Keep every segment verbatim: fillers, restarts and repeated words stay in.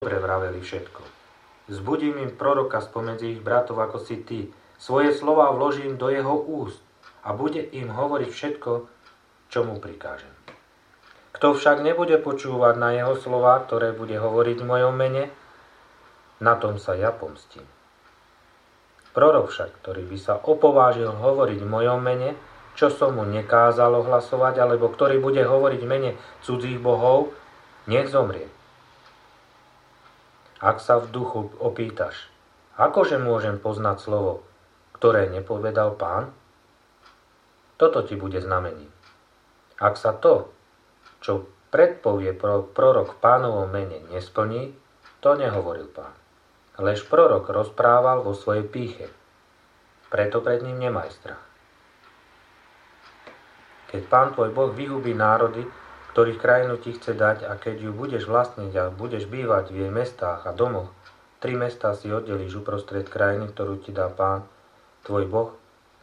dobre vraveli všetko. Zbudím im proroka spomedzi ich bratov, ako si ty. Svoje slová vložím do jeho úst a bude im hovoriť všetko, čo mu prikážem. Kto však nebude počúvať na jeho slová, ktoré bude hovoriť v mojom mene, na tom sa ja pomstím. Prorok však, ktorý by sa opovážil hovoriť v mojom mene, čo som mu nekázal ohlasovať, alebo ktorý bude hovoriť v mene cudzích bohov, nech zomrie. Ak sa v duchu opýtaš, akože môžem poznať slovo, ktoré nepovedal Pán? Toto ti bude znamením. Ak sa to, čo predpovie prorok v Pánovom mene, nesplní, to nehovoril Pán. Lež prorok rozprával vo svojej pýche. Preto pred ním nemaj strach. Keď Pán tvoj Boh vyhubí národy, ktorých krajinu ti chce dať, a keď ju budeš vlastniť a budeš bývať v jej mestách a domoch, tri mestá si oddelíš uprostred krajiny, ktorú ti dá Pán tvoj Boh,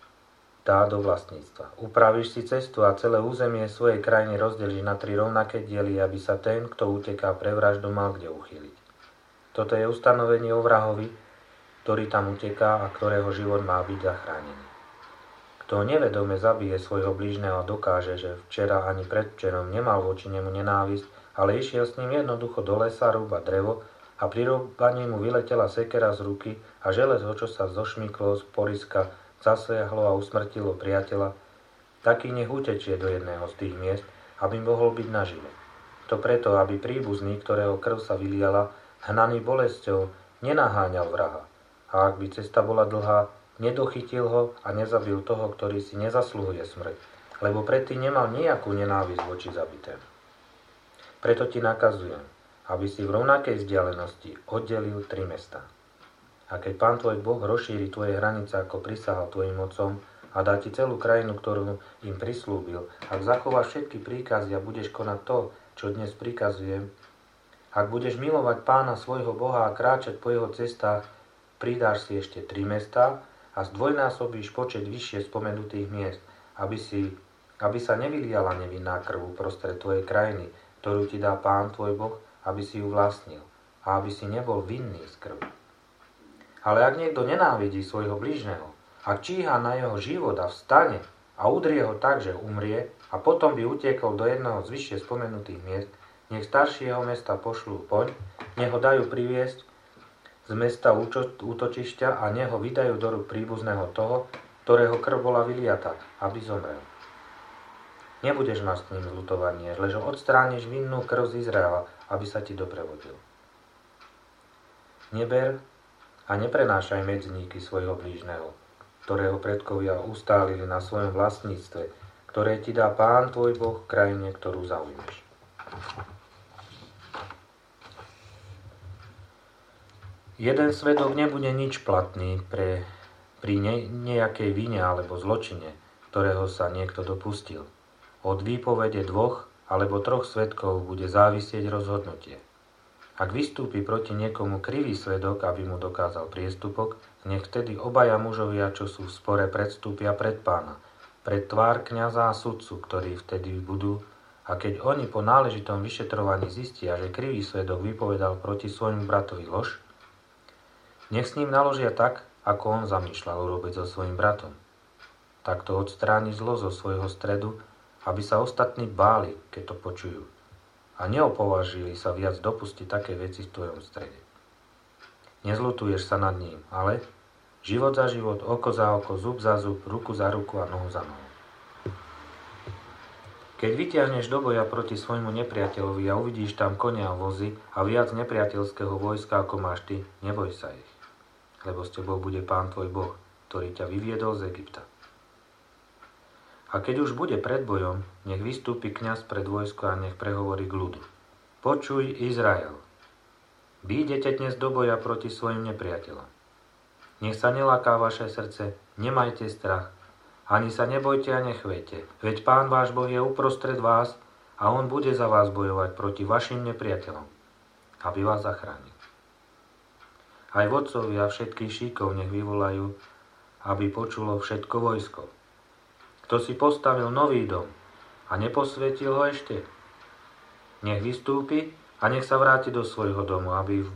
dá do vlastníctva. Upravíš si cestu a celé územie svojej krajiny rozdelíš na tri rovnaké diely, aby sa ten, kto uteká pre vraždu, mal kde uchýliť. Toto je ustanovenie o vrahovi, ktorý tam uteká a ktorého život má byť zachránený. Kto nevedome zabije svojho blížneho a dokáže, že včera ani predvčerom nemal voči nemu nenávisť, ale išiel s ním jednoducho do lesa rúbať drevo a pri rúbaní mu vyletela sekera z ruky a železo, čo sa zošmyklo z poriska, zasiahlo a usmrtilo priateľa, taký nech utečie do jedného z tých miest, aby mohol byť nažive. To preto, aby príbuzný, ktorého krv sa vyliala, hnaný bolesťou, nenaháňal vraha. A ak by cesta bola dlhá, nedochytil ho a nezabil toho, ktorý si nezasluhuje smrť, lebo predtým nemal nejakú nenávisť voči zabitému. Preto ti nakazujem, aby si v rovnakej vzdialenosti oddelil tri mestá. A keď Pán tvoj Boh rozšíri tvoje hranice, ako prisahal tvojim otcom, a dá ti celú krajinu, ktorú im prislúbil, ak zachováš všetky príkazy a budeš konať to, čo dnes prikazujem, ak budeš milovať Pána svojho Boha a kráčať po jeho cestách, pridáš si ešte tri mestá a zdvojnásobíš počet vyššie spomenutých miest, aby, si, aby sa nevyliala nevinná krv uprostred tvojej krajiny, ktorú ti dá Pán tvoj Boh, aby si ju vlastnil a aby si nebol vinný z krvi. Ale ak niekto nenávidí svojho blížneho, ak číha na jeho život a vstane a udrie ho tak, že umrie, a potom by utiekol do jedného z vyššie spomenutých miest, nech starší jeho mesta pošlú poň, nech ho dajú priviesť z mesta útočišťa a nech ho vydajú do rúk príbuzného toho, ktorého krv bola vyliata, aby zomrel. Nebudeš mať s ním zľutovanie, lež odstrániš vinnú krv z Izraela, aby sa ti doprevodil. Neber a neprenášaj medzníky svojho blížneho, ktorého predkovia ustálili na svojom vlastníctve, ktoré ti dá Pán tvoj Boh v krajine, ktorú zaujmeš. Jeden svedok nebude nič platný pre, pri ne, nejakej vine alebo zločine, ktorého sa niekto dopustil. Od výpovede dvoch alebo troch svedkov bude závisieť rozhodnutie. Ak vystúpi proti niekomu krivý svedok, aby mu dokázal priestupok, nech vtedy obaja mužovia, čo sú v spore, predstúpia pred Pána, pred tvár kňaza a sudcu, ktorí vtedy budú, a keď oni po náležitom vyšetrovaní zistia, že krivý svedok vypovedal proti svojmu bratovi lož, nech s ním naložia tak, ako on zamýšľal urobiť so svojím bratom. Takto odstráni zlo zo svojho stredu, aby sa ostatní báli, keď to počujú, a neopovažili sa viac dopustiť také veci v tvojom strede. Nezľutuješ sa nad ním, ale život za život, oko za oko, zub za zub, ruku za ruku a nohu za nohu. Keď vytiahneš do boja proti svojmu nepriateľovi a uvidíš tam konia a vozy a viac nepriateľského vojska, ako máš ty, neboj sa ich, lebo s tebou bude Pán tvoj Boh, ktorý ťa vyviedol z Egypta. A keď už bude pred bojom, nech vystúpi kňaz pred vojsko a nech prehovorí k ľudu. Počuj, Izrael, výjdete dnes do boja proti svojim nepriateľom. Nech sa neláká vaše srdce, nemajte strach, ani sa nebojte a nechvejte, veď Pán váš Boh je uprostred vás a on bude za vás bojovať proti vašim nepriateľom, aby vás zachránil. Aj vodcovia všetkých šíkov nech vyvolajú, aby počulo všetko vojsko. Kto si postavil nový dom a neposvetil ho ešte, nech vystúpi a nech sa vráti do svojho domu, aby